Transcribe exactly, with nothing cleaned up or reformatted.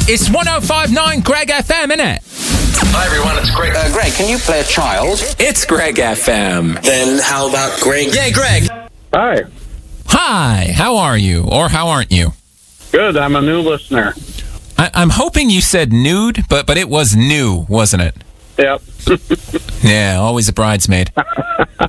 It's one oh five point nine Greg F M, innit? Hi everyone, it's Greg. Uh, Greg, can you play a child? It's Greg F M. Then how about Greg? Yeah, Greg. Hi. Hi, how are you? Or how aren't you? Good, I'm a new listener. I- I'm hoping you said nude, but but it was new, wasn't it? Yep. Yeah, always a bridesmaid.